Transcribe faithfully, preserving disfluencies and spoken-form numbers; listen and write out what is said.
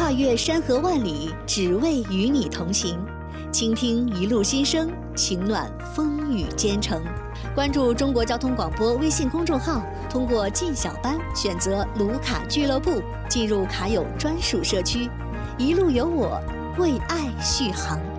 跨越山河万里，只为与你同行。倾听一路心声，情暖风雨兼程。关注中国交通广播微信公众号，通过进小班选择卢卡俱乐部，进入卡友专属社区，一路有我，为爱续航。